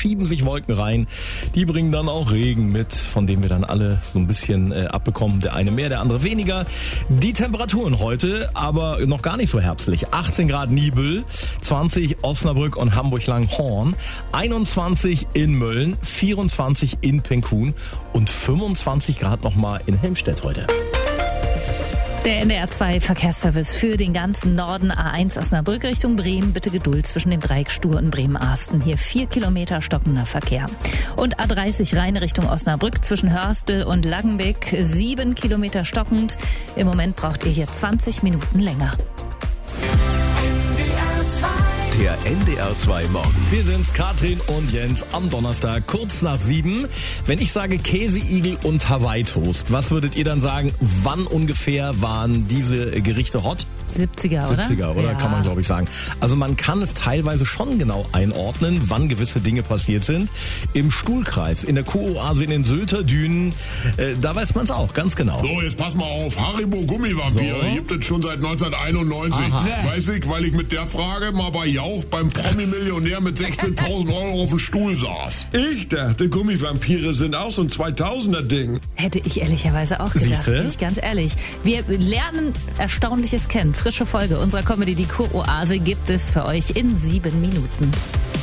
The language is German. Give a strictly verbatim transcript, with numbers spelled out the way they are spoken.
schieben sich Wolken rein. Die bringen dann auch Regen mit, von dem wir dann alle so ein bisschen äh, abbekommen. Der eine mehr, der andere weniger. Die Temperaturen heute aber noch gar nicht so herbstlich. achtzehn Grad Nibel, zwanzig Osnabrück und Hamburg-Langhorn, einundzwanzig in Mölln, vierundzwanzig in Penkun und fünfundzwanzig Grad nochmal in Helmstedt heute. Der N D R zwei Verkehrsservice für den ganzen Norden. A eins Osnabrück Richtung Bremen. Bitte Geduld zwischen dem Dreieck Stur und Bremen-Arsten. Hier vier Kilometer stockender Verkehr. Und A dreißig Rhein Richtung Osnabrück zwischen Hörstel und Langenbeck. Sieben Kilometer stockend. Im Moment braucht ihr hier zwanzig Minuten länger. Der N D R zwei Morgen. Wir sind's, Katrin und Jens, am Donnerstag, kurz nach sieben. Wenn ich sage Käseigel und Hawaii-Toast, was würdet ihr dann sagen, wann ungefähr waren diese Gerichte hot? siebziger, oder? siebziger, oder? Ja. Kann man, glaube ich, sagen. Also man kann es teilweise schon genau einordnen, wann gewisse Dinge passiert sind. Im Stuhlkreis, in der Kuroase in den Sylter Dünen, äh, da weiß man es auch, ganz genau. So, jetzt pass mal auf. Haribo Gummivampire So. gibt es schon seit neunzehnhunderteinundneunzig. Aha. Weiß ich, weil ich mit der Frage mal bei Jauch beim Promi-Millionär mit sechzehntausend Euro auf dem Stuhl saß. Ich dachte, Gummivampire sind auch so ein zweitausender-Ding. Hätte ich ehrlicherweise auch gedacht. Siehste? Bin ich ganz ehrlich. Wir lernen Erstaunliches kennen. Frische Folge unserer Comedy Die Kuroase gibt es für euch in sieben Minuten.